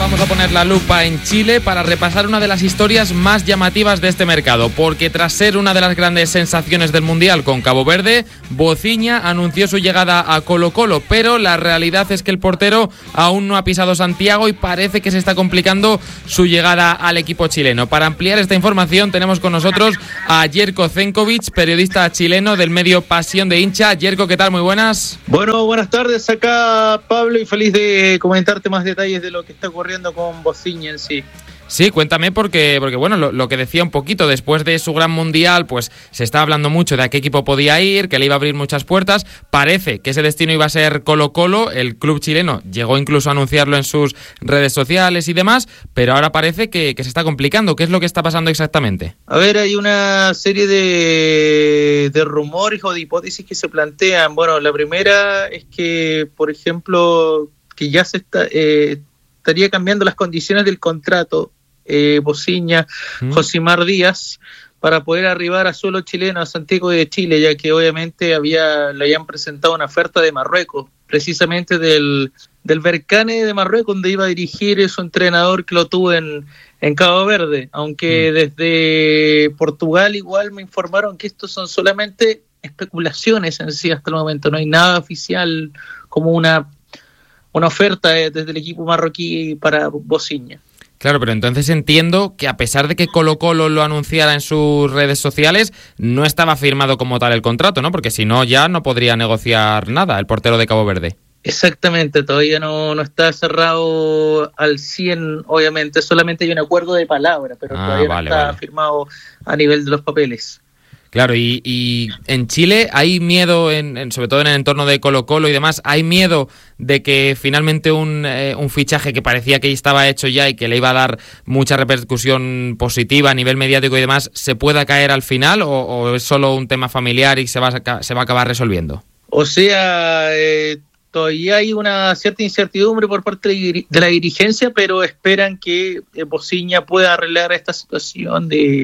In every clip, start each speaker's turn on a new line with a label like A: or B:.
A: vamos a poner la lupa en Chile para repasar una de las historias más llamativas de este mercado, porque tras ser una de las grandes sensaciones del Mundial con Cabo Verde, Bociña anunció su llegada a Colo-Colo, pero la realidad es que el portero aún no ha pisado Santiago y parece que se está complicando su llegada al equipo chileno. Para ampliar esta información tenemos con nosotros a Jerko Zenkovic, periodista chileno del medio Pasión de Hincha. Jerko, ¿qué tal? Muy buenas.
B: Bueno, buenas tardes acá, Pablo, y feliz de comentarte más detalles de lo que está ocurriendo con Bociña en sí.
A: Sí, cuéntame porque bueno, lo que decía un poquito, después de su gran mundial, pues se está hablando mucho de a qué equipo podía ir, que le iba a abrir muchas puertas. Parece que ese destino iba a ser Colo-Colo, el club chileno llegó incluso a anunciarlo en sus redes sociales y demás, pero ahora parece que se está complicando. ¿Qué es lo que está pasando exactamente?
B: A ver, hay una serie de rumores o de hipótesis que se plantean. Bueno, la primera es que, por ejemplo, que ya se estaría cambiando las condiciones del contrato Bociña, Josimar Díaz, para poder arribar a suelo chileno, a Santiago de Chile, ya que obviamente le habían presentado una oferta de Marruecos, precisamente del Berkane de Marruecos, donde iba a dirigir su entrenador que lo tuvo en Cabo Verde, aunque desde Portugal igual me informaron que estos son solamente especulaciones en sí hasta el momento, no hay nada oficial como una oferta desde el equipo marroquí para Bociña.
A: Claro, pero entonces entiendo que a pesar de que Colo-Colo lo anunciara en sus redes sociales, no estaba firmado como tal el contrato, ¿no? Porque si no, ya no podría negociar nada el portero de Cabo Verde.
B: Exactamente, todavía no está cerrado al 100, obviamente, solamente hay un acuerdo de palabra, pero todavía no está firmado a nivel de los papeles.
A: Claro, y en Chile hay miedo, sobre todo en el entorno de Colo-Colo y demás, hay miedo de que finalmente un fichaje que parecía que estaba hecho ya y que le iba a dar mucha repercusión positiva a nivel mediático y demás, ¿se pueda caer al final o es solo un tema familiar y se va a acabar resolviendo?
B: O sea, todavía hay una cierta incertidumbre por parte de la dirigencia, pero esperan que Bociña pueda arreglar esta situación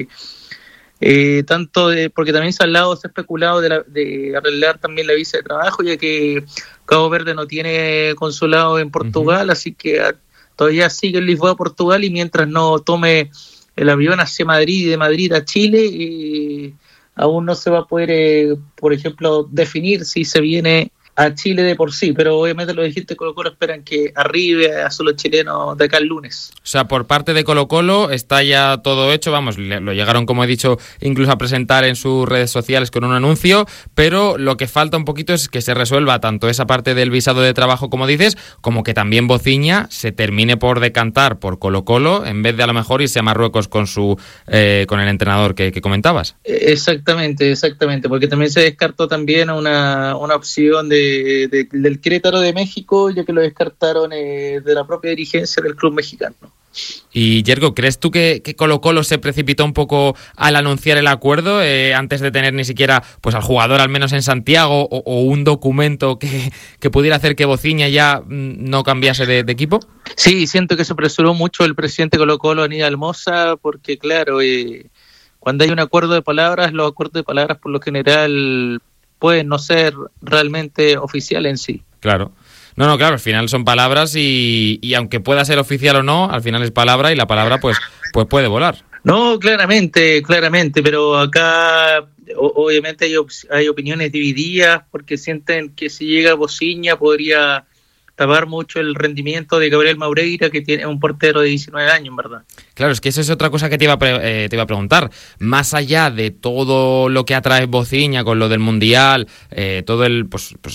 B: porque también se ha especulado de arreglar también la visa de trabajo, ya que Cabo Verde no tiene consulado en Portugal, así que todavía sigue en Lisboa, Portugal, y mientras no tome el avión hacia Madrid y de Madrid a Chile, aún no se va a poder, por ejemplo, definir si se viene a Chile de por sí, pero obviamente los dirigentes de Colo-Colo esperan que arribe a suelo chileno de acá el lunes.
A: O sea, por parte de Colo-Colo está ya todo hecho, vamos, lo llegaron, como he dicho, incluso a presentar en sus redes sociales con un anuncio, pero lo que falta un poquito es que se resuelva tanto esa parte del visado de trabajo, como dices, como que también Bociña se termine por decantar por Colo-Colo, en vez de a lo mejor irse a Marruecos con el entrenador que comentabas.
B: Exactamente, porque también se descartó también una opción del Querétaro de México, ya que lo descartaron de la propia dirigencia del club mexicano.
A: Y Jerko, ¿crees tú que Colo-Colo se precipitó un poco al anunciar el acuerdo antes de tener ni siquiera pues al jugador al menos en Santiago o un documento que pudiera hacer que Bociña ya no cambiase de equipo?
B: Sí, siento que se apresuró mucho el presidente Colo-Colo, Aníbal Mosa, porque claro, cuando hay un acuerdo de palabras, los acuerdos de palabras por lo general pueden no ser realmente oficial en sí.
A: Claro. No, claro, al final son palabras y aunque pueda ser oficial o no, al final es palabra y la palabra pues puede volar.
B: No, claramente, pero acá obviamente hay opiniones divididas porque sienten que si llega Bociña podría tapar mucho el rendimiento de Gabriel Maureira, que tiene un portero de 19 años, en verdad.
A: Claro, es que eso es otra cosa que te iba a preguntar. Más allá de todo lo que atrae Bociña con lo del Mundial, todo el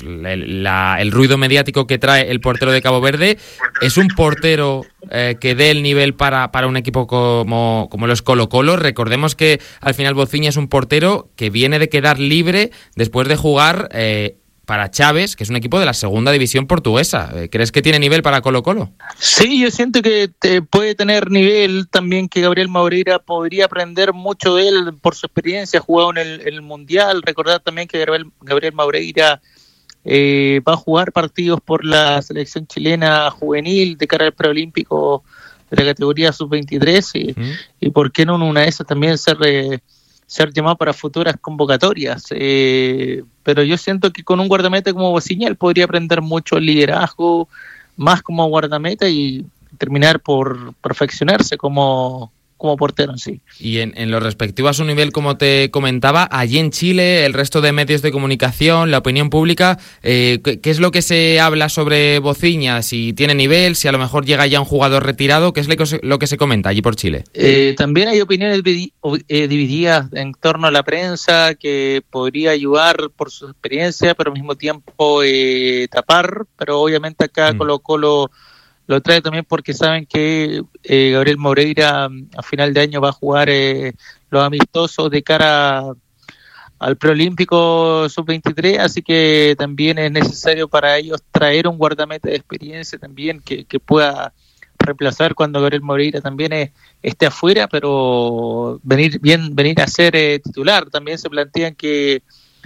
A: ruido mediático que trae el portero de Cabo Verde, ¿es un portero que dé el nivel para un equipo como los Colo-Colo? Recordemos que al final Bociña es un portero que viene de quedar libre después de jugar para Chaves, que es un equipo de la segunda división portuguesa. ¿Crees que tiene nivel para Colo-Colo?
B: Sí, yo siento que puede tener nivel también, que Gabriel Maureira podría aprender mucho de él por su experiencia, ha jugado en el Mundial. Recordar también que Gabriel Maureira va a jugar partidos por la selección chilena juvenil de cara al preolímpico de la categoría sub-23 y por qué no en una de esas también ser llamado para futuras convocatorias, pero yo siento que con un guardameta como Bociña él podría aprender mucho el liderazgo, más como guardameta, y terminar por perfeccionarse como portero en sí.
A: Y en lo respectivo a su nivel, como te comentaba, allí en Chile, el resto de medios de comunicación, la opinión pública, ¿qué es lo que se habla sobre Bociña? Si tiene nivel, si a lo mejor llega ya un jugador retirado, ¿qué es lo que se comenta allí por Chile?
B: También hay opiniones divididas en torno a la prensa, que podría ayudar por su experiencia, pero al mismo tiempo tapar, pero obviamente acá Colo-Colo lo trae también porque saben que Gabriel Moreira a final de año va a jugar los amistosos de cara al preolímpico sub-23, así que también es necesario para ellos traer un guardameta de experiencia también que pueda reemplazar cuando Gabriel Moreira también esté afuera, pero venir a ser titular. También se plantean que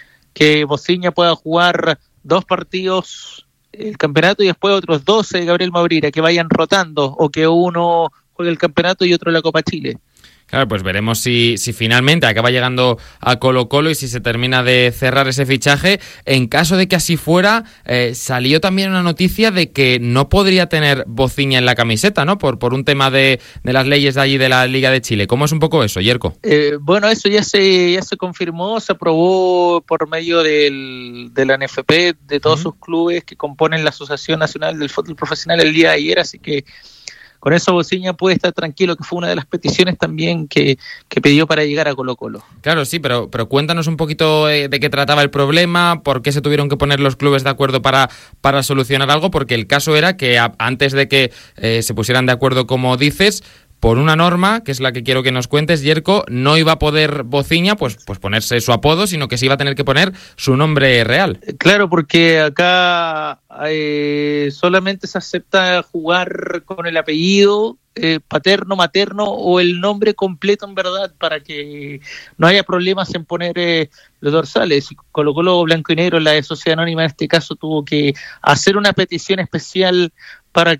B: Bociña pueda jugar 2 partidos el campeonato y después otros 12 de Gabriel Moreira, que vayan rotando, o que uno juegue el campeonato y otro la Copa Chile.
A: Claro, pues veremos si finalmente acaba llegando a Colo-Colo y si se termina de cerrar ese fichaje. En caso de que así fuera, salió también una noticia de que no podría tener Bociña en la camiseta, ¿no? Por un tema de las leyes de allí de la Liga de Chile. ¿Cómo es un poco eso, Yerko?
B: Bueno, eso ya se confirmó, se aprobó por medio de la NFP, de todos sus clubes que componen la Asociación Nacional del Fútbol Profesional el día de ayer, así que con eso Bociña puede estar tranquilo, que fue una de las peticiones también que pidió para llegar a Colo-Colo.
A: Claro, sí, pero cuéntanos un poquito de qué trataba el problema, por qué se tuvieron que poner los clubes de acuerdo para solucionar algo, porque el caso era que antes de que se pusieran de acuerdo, como dices, por una norma, que es la que quiero que nos cuentes, Yerko, no iba a poder Bociña pues ponerse su apodo, sino que se iba a tener que poner su nombre real.
B: Claro, porque acá solamente se acepta jugar con el apellido paterno, materno o el nombre completo en verdad, para que no haya problemas en poner los dorsales. Colo-Colo Blanco y Negro, la Sociedad Anónima en este caso, tuvo que hacer una petición especial para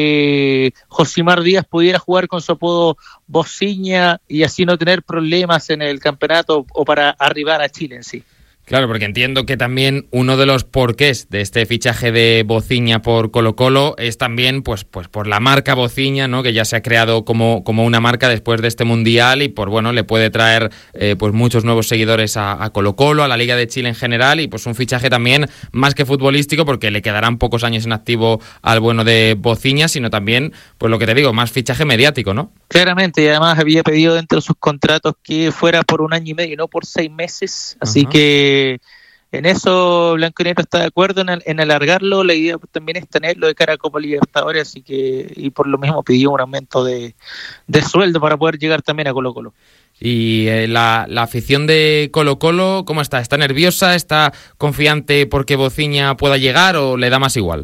B: que Josimar Díaz pudiera jugar con su apodo Bociña y así no tener problemas en el campeonato o para arribar a Chile en sí.
A: Claro, porque entiendo que también uno de los porqués de este fichaje de Bociña por Colo-Colo es también pues por la marca Bociña, ¿no? Que ya se ha creado como una marca después de este mundial y le puede traer pues muchos nuevos seguidores a Colo-Colo, a la Liga de Chile en general, y pues un fichaje también más que futbolístico, porque le quedarán pocos años en activo al bueno de Bociña, sino también, pues lo que te digo, más fichaje mediático, ¿no?
B: Claramente, y además había pedido dentro de sus contratos que fuera por 1 año y medio, no por 6 meses, así que en eso Blanco y Negro está de acuerdo en alargarlo. La idea también es tenerlo de cara a Copa Libertadores, así que, y por lo mismo pidió un aumento de sueldo para poder llegar también a Colo-Colo.
A: Y la afición de Colo-Colo, ¿cómo está? ¿Está nerviosa? ¿Está confiante porque Bociña pueda llegar o le da más igual?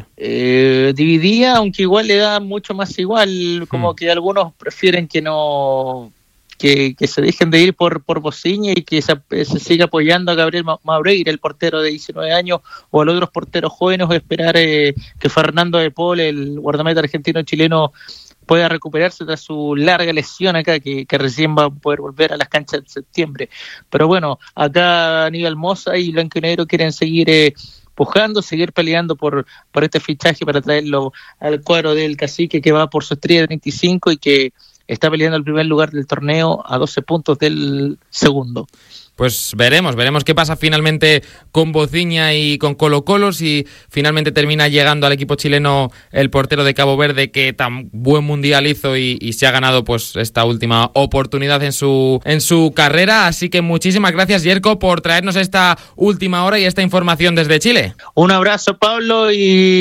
B: Dividía, aunque igual le da mucho más igual, como que algunos prefieren que no... Que se dejen de ir por Bociña y que se siga apoyando a Gabriel Moreira, el portero de 19 años, o a los otros porteros jóvenes, o esperar que Fernando de Paul, el guardameta argentino-chileno, pueda recuperarse tras su larga lesión acá, que recién va a poder volver a las canchas de septiembre. Pero bueno, acá Aníbal Mosa y Blanco y Negro quieren seguir pujando, seguir peleando por este fichaje para traerlo al cuadro del Cacique, que va por su estrella de 35 y que está peleando el primer lugar del torneo a 12 puntos del segundo.
A: Pues veremos qué pasa finalmente con Bociña y con Colo-Colo, si finalmente termina llegando al equipo chileno el portero de Cabo Verde que tan buen mundial hizo y se ha ganado pues esta última oportunidad en su carrera. Así que muchísimas gracias, Yerko, por traernos esta última hora y esta información desde Chile.
B: Un abrazo, Pablo,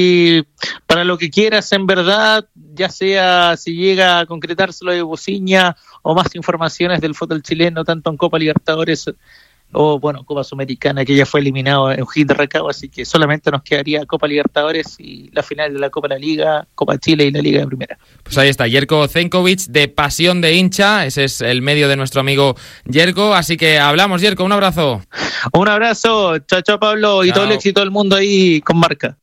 B: y para lo que quieras, en verdad, ya sea si llega a concretarse lo de Bociña o más informaciones del fútbol chileno, tanto en Copa Libertadores o Copa Sudamericana, que ya fue eliminado en O'Higgins de Rancagua, así que solamente nos quedaría Copa Libertadores y la final de la Copa de la Liga, Copa Chile y la Liga de Primera.
A: Pues ahí está, Yerko Zenkovic, de Pasión de Hincha, ese es el medio de nuestro amigo Yerko, así que hablamos, Yerko, un abrazo.
B: Un abrazo, chao Pablo, y todo el éxito del mundo ahí con Marca.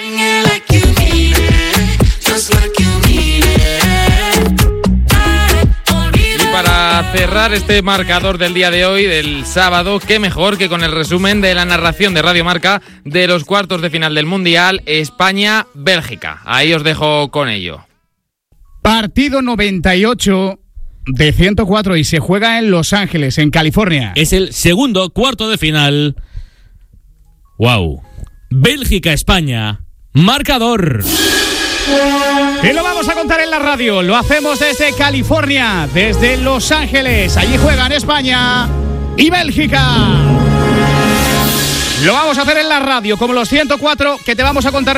A: Para cerrar este marcador del día de hoy, del sábado, qué mejor que con el resumen de la narración de Radio Marca de los cuartos de final del Mundial España-Bélgica. Ahí os dejo con ello.
C: Partido 98 de 104 y se juega en Los Ángeles, en California.
D: Es el segundo cuarto de final. ¡Wow! Bélgica-España. Marcador.
C: Y lo vamos a contar en la radio. Lo hacemos desde California, desde Los Ángeles. Allí juegan España y Bélgica. Lo vamos a hacer en la radio, como los 104 que te vamos a contar